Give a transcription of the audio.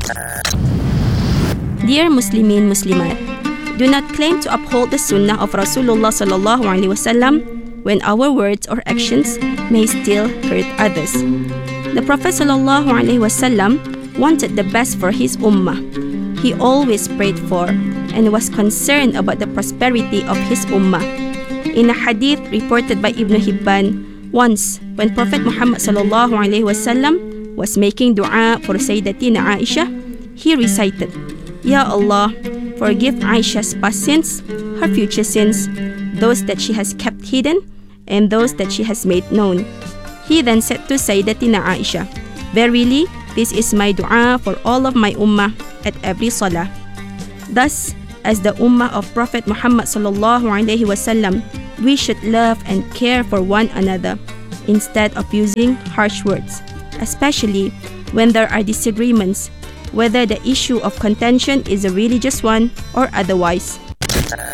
Dear Muslimin Muslimat, do not claim to uphold the Sunnah of Rasulullah sallallahu alaihi wasallam when our words or actions may still hurt others. The Prophet sallallahu alaihi wasallam wanted the best for his ummah. He always prayed for and was concerned about the prosperity of his ummah. In a hadith reported by Ibn Hibban, once when Prophet Muhammad sallallahu alaihi wasallam was making dua for Sayyidatina Aisha, he recited, Ya Allah, forgive Aisha's past sins, her future sins, those that she has kept hidden, and those that she has made known. He then said to Sayyidatina Aisha, Verily, this is my dua for all of my ummah at every salah. Thus, as the ummah of Prophet Muhammad sallallahu alaihi wasallam, we should love and care for one another instead of using harsh words, especially when there are disagreements, whether the issue of contention is a religious one or otherwise.